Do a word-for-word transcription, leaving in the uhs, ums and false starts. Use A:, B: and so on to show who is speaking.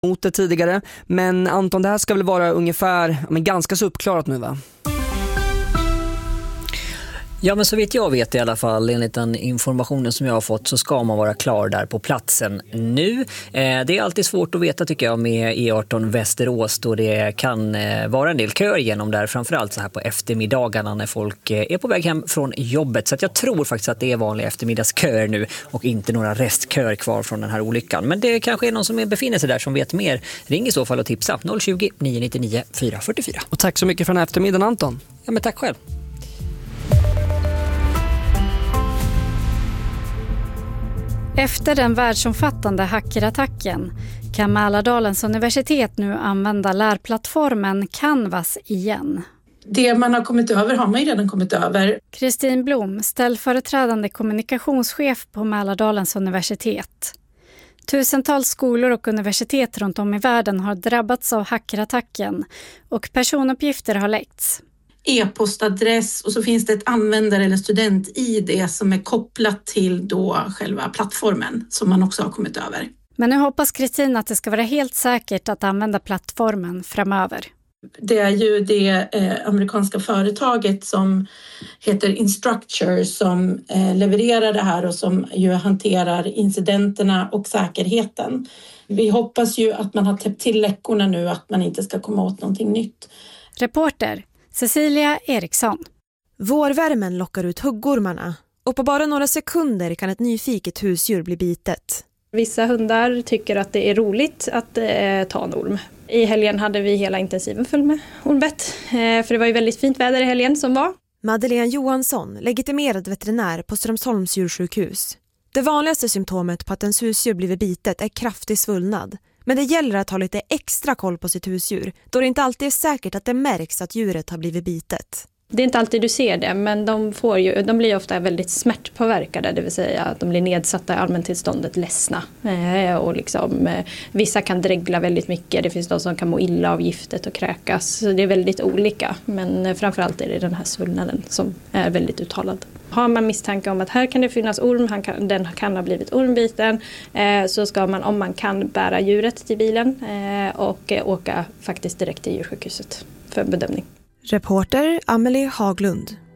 A: mot det tidigare. Men Anton, det här ska väl vara ungefär men ganska så uppklarat nu, va?
B: Ja, men så vet jag vet i alla fall, enligt den informationen som jag har fått, så ska man vara klar där på platsen nu. Eh, det är alltid svårt att veta tycker jag med E arton Västerås, då det kan eh, vara en del köer igenom där, framförallt så här på eftermiddagarna när folk eh, är på väg hem från jobbet. Så att jag tror faktiskt att det är vanliga eftermiddagsköer nu och inte några restköer kvar från den här olyckan. Men det kanske är någon som befinner sig där som vet mer. Ring i så fall och tipsa noll tjugo, nio nio nio, fyra fyra fyra.
A: Och tack så mycket för den här eftermiddagen, Anton.
B: Ja, men tack själv.
C: Efter den världsomfattande hackerattacken kan Mälardalens universitet nu använda lärplattformen Canvas igen.
D: Det man har kommit över har man ju redan kommit över.
C: Kristin Blom, ställföreträdande kommunikationschef på Mälardalens universitet. Tusentals skolor och universitet runt om i världen har drabbats av hackerattacken och personuppgifter har läckts.
D: E-postadress och så finns det ett användare- eller student-I D som är kopplat till då själva plattformen som man också har kommit över.
C: Men nu hoppas Kristin att det ska vara helt säkert att använda plattformen framöver.
D: Det är ju det eh, amerikanska företaget som heter Instructure som eh, levererar det här och som ju hanterar incidenterna och säkerheten. Vi hoppas ju att man har täppt till läckorna nu, att man inte ska komma åt någonting nytt.
C: Reporter Cecilia Eriksson.
E: Vårvärmen lockar ut huggormarna och på bara några sekunder kan ett nyfiket husdjur bli bitet.
F: Vissa hundar tycker att det är roligt att eh, ta en orm. I helgen hade vi hela intensiven full med ormbett, eh, för det var ju väldigt fint väder i helgen som var.
E: Madeleine Johansson, legitimerad veterinär på Strömsholms djursjukhus. Det vanligaste symptomet på att ens husdjur blivit bitet är kraftig svullnad. Men det gäller att ha lite extra koll på sitt husdjur, då det inte alltid är säkert att det märks att djuret har blivit bitet.
F: Det är inte alltid du ser det, men de, får ju, de blir ofta väldigt smärtpåverkade, det vill säga att de blir nedsatta i allmäntillståndet, ledsna. Eh, och liksom, eh, vissa kan dregla väldigt mycket, det finns de som kan må illa av giftet och kräkas. Så det är väldigt olika, men eh, framförallt är det den här svullnaden som är väldigt uttalad. Har man misstanke om att här kan det finnas orm, han kan, den kan ha blivit ormbiten, eh, så ska man, om man kan, bära djuret till bilen eh, och eh, åka faktiskt direkt till djursjukhuset för bedömning.
E: Reporter Amelie Haglund.